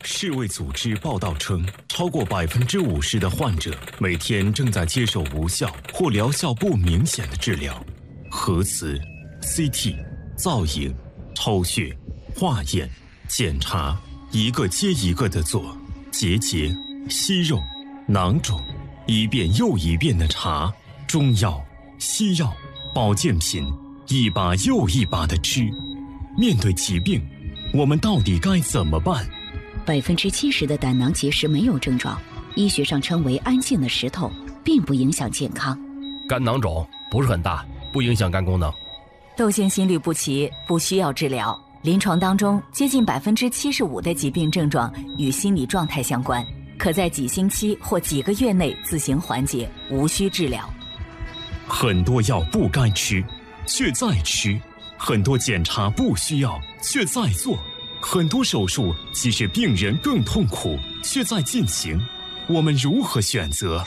世卫组织报道称，超过50%的患者每天正在接受无效或疗效不明显的治疗。核磁、CT、造影、抽血、化验、检查，一个接一个的做，结节、息肉、囊肿，一遍又一遍的查，中药、西药、保健品，一把又一把的吃。面对疾病，我们到底该怎么办 ？70%的胆囊结石没有症状，医学上称为安静的石头，并不影响健康。 肝囊肿不是很大，不影响肝功能。 窦性心律不齐不需要治疗，临床当中接近75%的疾病症状与心理状态相关，可在几星期或几个月内自行缓解，无需治疗。 很多药不该吃，却在吃；很多检查不需要，却在做；很多手术其实病人更痛苦，却在进行。我们如何选择？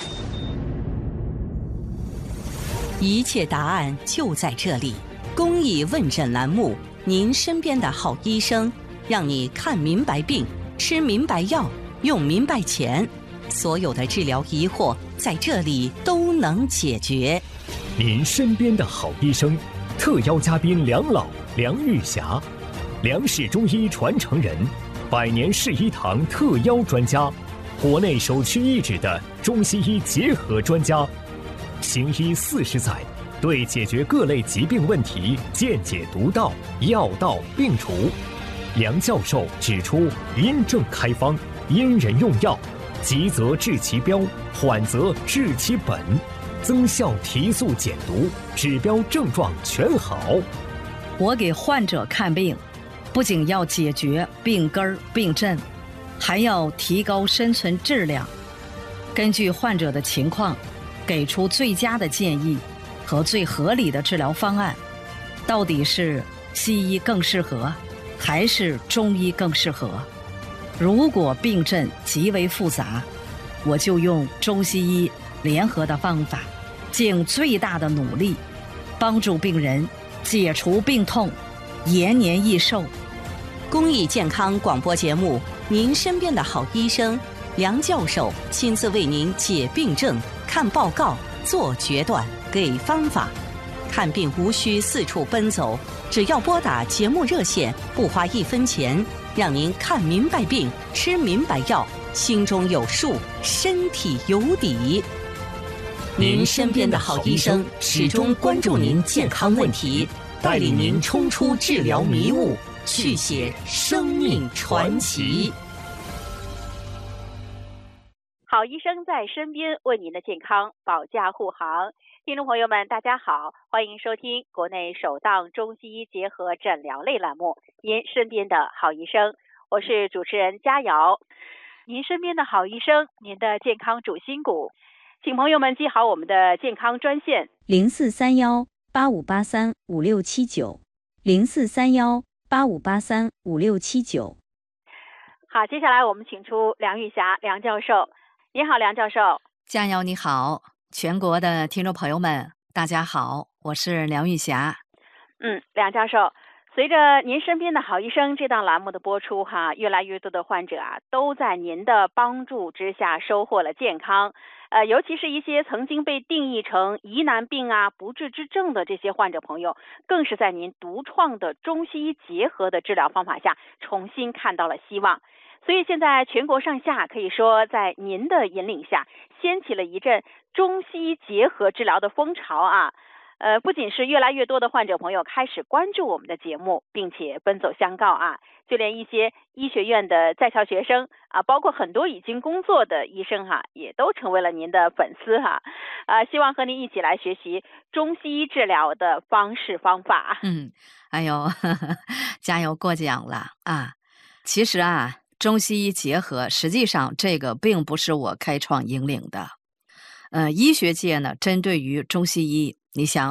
一切答案就在这里。公益问诊栏目，您身边的好医生，让你看明白病，吃明白药，用明白钱，所有的治疗疑惑在这里都能解决。 您身边的好医生，特邀嘉宾梁老、梁玉霞，梁氏中医传承人，100年世医堂特邀专家，国内首屈一指的中西医结合专家，行医40载，对解决各类疾病问题见解独到，药到病除。梁教授指出，因症开方，因人用药，急则治其标，缓则治其本，增效提速减毒，指标症状全好。 我给患者看病，不仅要解决病根儿病症，还要提高生存质量，根据患者的情况给出最佳的建议和最合理的治疗方案。到底是西医更适合，还是中医更适合？如果病症极为复杂，我就用中西医联合的方法，尽最大的努力，帮助病人解除病痛，延年益寿。 公益健康广播节目，您身边的好医生梁教授亲自为您解病症、看报告、做决断、给方法。看病无需四处奔走，只要拨打节目热线，不花1分钱，让您看明白病，吃明白药，心中有数，身体有底。您身边的好医生始终关注您健康问题，带领您冲出治疗迷雾，续写生命传奇。 好医生在身边，为您的健康保驾护航。听众朋友们，大家好，欢迎收听国内首档中西医结合诊疗类栏目《您身边的好医生》，我是主持人佳瑶。您身边的好医生，您的健康主心骨，请朋友们记好我们的健康专线 0431-8583-5679，0431-8583-5679。 好，接下来我们请出梁玉霞梁教授。你好，梁教授。 佳瑶你好，全国的听众朋友们大家好，我是梁玉霞。 梁教授，随着您身边的好医生这档栏目的播出越来越多的患者都在您的帮助之下收获了健康。尤其是一些曾经被定义成疑难病不治之症的这些患者朋友，更是在您独创的中西医结合的治疗方法下重新看到了希望。所以现在全国上下可以说在您的引领下掀起了一阵中西医结合治疗的风潮不仅是越来越多的患者朋友开始关注我们的节目，并且奔走相告就连一些医学院的在校学生包括很多已经工作的医生也都成为了您的粉丝希望和您一起来学习中西医治疗的方式方法。 哎呦加油过奖了其实中西医结合，实际上这个并不是我开创引领的。医学界呢，针对于中西医，你想